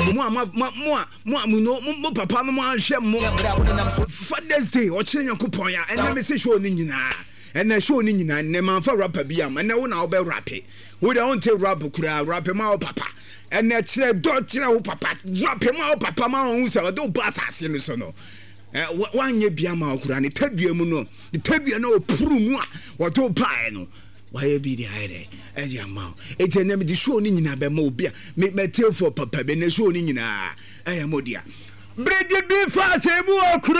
mo papa no mo anhwe mo Father's Day o kire Nyankopon ya ene me se show ni nyina ene show ni nyina ne manfa rapper bi am ene wo na wo be rappe wo da won te rap kura rap ma wo papa ene kire do kire wo papa rap ma wo papa ma wo se do ba asase no so no wanye bia ma kura ne tadua mu no ne tadua na opuru mu a wo to pae no why be the hide eja ma ejene me di show ni nyina be ma obi a me tell for papa be na show ni nyina modia brede bi fa se mu okura